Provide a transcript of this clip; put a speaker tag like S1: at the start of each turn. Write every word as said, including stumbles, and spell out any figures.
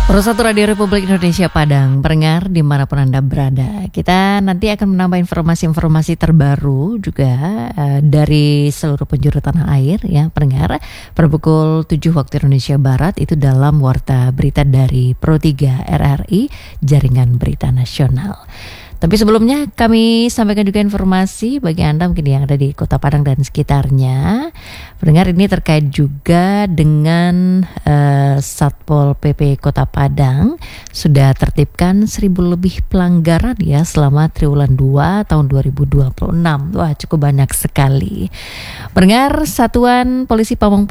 S1: Satu Radio Republik Indonesia Padang, pendengar dimanapun Anda berada. Kita nanti akan menambah informasi-informasi terbaru juga uh, dari seluruh penjuru tanah air ya pendengar. Per pukul tujuh waktu Indonesia Barat itu dalam Warta Berita dari Pro tiga R R I, Jaringan Berita Nasional. Tapi sebelumnya kami sampaikan juga informasi bagi Anda mungkin yang ada di Kota Padang dan sekitarnya. Pendengar, ini terkait juga dengan uh, Satpol P P Kota Padang sudah tertibkan seribu lebih pelanggaran ya selama triwulan dua tahun dua ribu dua puluh enam. Wah, cukup banyak sekali. Pendengar, Satuan Polisi Pamong